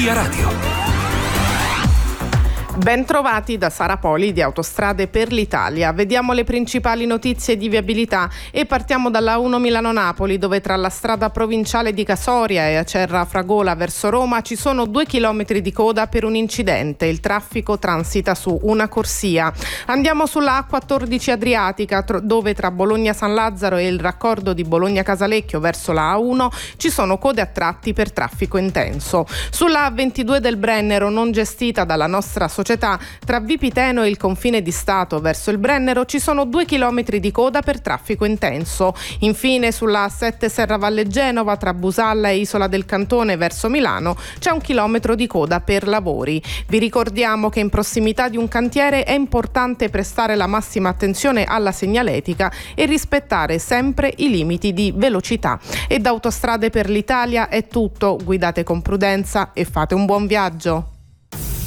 Via Radio. Ben trovati da Sara Poli di Autostrade per l'Italia. Vediamo le principali notizie di viabilità e partiamo dalla 1 Milano-Napoli, dove tra la strada provinciale di Casoria e Acerra-Fragola verso Roma ci sono 2 chilometri di coda per un incidente. Il traffico transita su una corsia. Andiamo sulla A14 Adriatica, dove tra Bologna-San Lazzaro e il raccordo di Bologna-Casalecchio verso la A1 ci sono code a tratti per traffico intenso. Sulla A22 del Brennero, non gestita dalla nostra società, tra Vipiteno e il confine di Stato verso il Brennero ci sono 2 chilometri di coda per traffico intenso. Infine sulla A7 Serravalle Genova, tra Busalla e Isola del Cantone verso Milano, c'è 1 chilometro di coda per lavori. Vi ricordiamo che in prossimità di un cantiere è importante prestare la massima attenzione alla segnaletica e rispettare sempre i limiti di velocità. E da Autostrade per l'Italia è tutto. Guidate con prudenza e fate un buon viaggio.